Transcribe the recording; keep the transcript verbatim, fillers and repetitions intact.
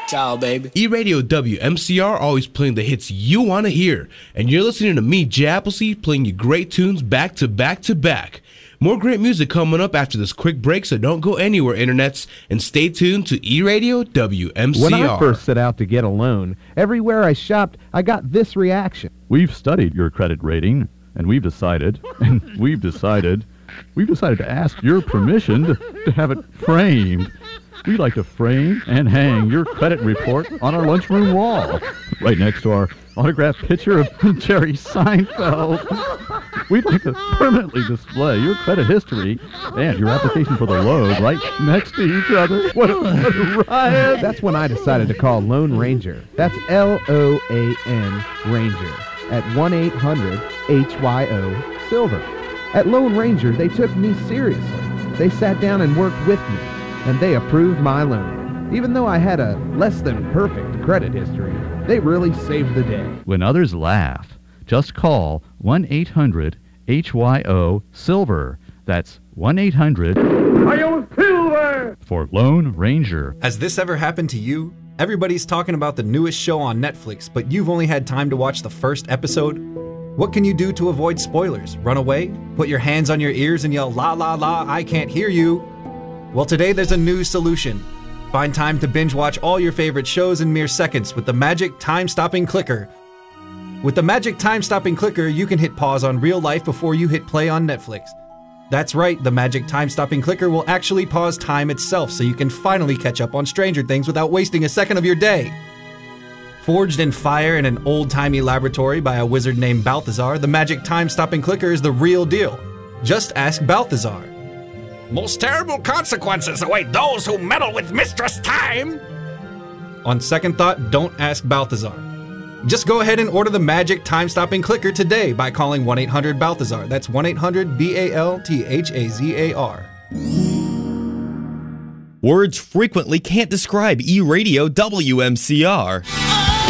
Ciao, baby. E-Radio W M C R always playing the hits you want to hear. And you're listening to me, Jay Appleseed, playing you great tunes back to back to back. More great music coming up after this quick break, so don't go anywhere, internets, and stay tuned to E-Radio W M C R. When I first set out to get a loan, everywhere I shopped, I got this reaction. We've studied your credit rating, and we've decided, and we've decided, we've decided to ask your permission to, to have it framed. We'd like to frame and hang your credit report on our lunchroom wall, right next to our autographed picture of Jerry Seinfeld. We'd like to permanently display your credit history and your application for the loan right next to each other. What a, what a riot. That's when I decided to call Lone Ranger. That's L O A N Ranger at one eight hundred H Y O Silver. At Lone Ranger, they took me seriously. They sat down and worked with me, and they approved my loan. Even though I had a less than perfect credit history, they really saved the day. When others laugh, just call one eight hundred H Y O Silver. That's one eight hundred H Y O Silver for Lone Ranger. Has this ever happened to you? Everybody's talking about the newest show on Netflix, but you've only had time to watch the first episode? What can you do to avoid spoilers? Run away? Put your hands on your ears and yell, la la la, I can't hear you? Well, today there's a new solution. Find time to binge watch all your favorite shows in mere seconds with the magic time-stopping clicker. With the magic time-stopping clicker, you can hit pause on real life before you hit play on Netflix. That's right, the magic time-stopping clicker will actually pause time itself so you can finally catch up on Stranger Things without wasting a second of your day. Forged in fire in an old-timey laboratory by a wizard named Balthazar, the magic time-stopping clicker is the real deal. Just ask Balthazar. Most terrible consequences await those who meddle with Mistress Time! On second thought, don't ask Balthazar. Just go ahead and order the magic time-stopping clicker today by calling one eight hundred Balthazar. That's one eight hundred B A L T H A Z A R. Words frequently can't describe E-Radio W M C R.